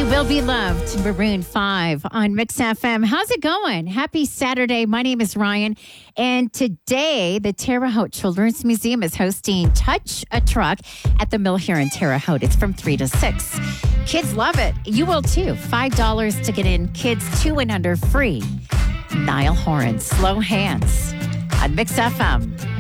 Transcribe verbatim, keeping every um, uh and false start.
Will Be Loved, Maroon five on Mix F M. How's it going? Happy Saturday. My name is Ryan. And today, the Terre Haute Children's Museum is hosting Touch a Truck at the mill here in Terre Haute. It's from three to six. Kids love it. You will too. five dollars to get in. Kids two and under free. Niall Horan, Slow Hands on Mix F M.